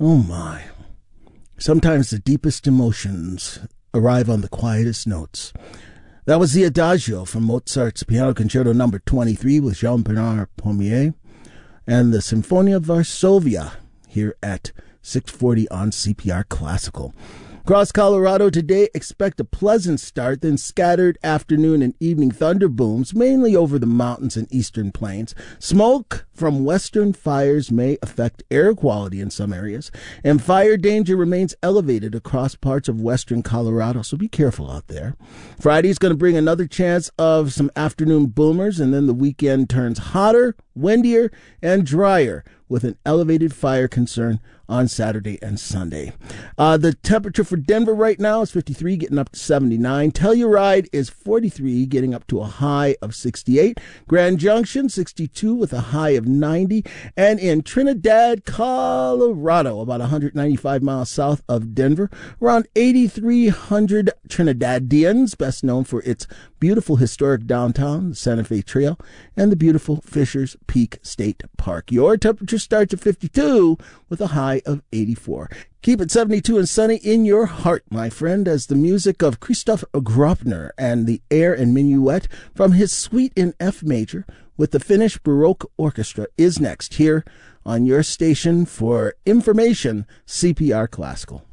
Oh my. Sometimes the deepest emotions arrive on the quietest notes. That was the Adagio from Mozart's Piano Concerto No. 23 with Jean-Bernard Pommier and the Sinfonia Varsovia here at 640 on CPR Classical. Across Colorado today, expect a pleasant start, then scattered afternoon and evening thunder booms, mainly over the mountains and eastern plains. Smoke from western fires may affect air quality in some areas, and fire danger remains elevated across parts of western Colorado, so be careful out there. Friday's going to bring another chance of some afternoon boomers, and then the weekend turns hotter, windier, and drier with an elevated fire concern on Saturday and Sunday. The temperature for Denver right now is 53, getting up to 79. Telluride is 43, getting up to a high of 68. Grand Junction, 62 with a high of 90. And in Trinidad, Colorado, about 195 miles south of Denver, around 8,300 Trinidadians, best known for its beautiful historic downtown, the Santa Fe Trail, and the beautiful Fisher's Peak State Park. Your temperature starts at 52 with a high of 84. Keep it 72 and sunny in your heart, my friend, as the music of Christoph Graupner and the Air and Minuet from his Suite in F major with the Finnish Baroque Orchestra is next here on your station for information, CPR Classical.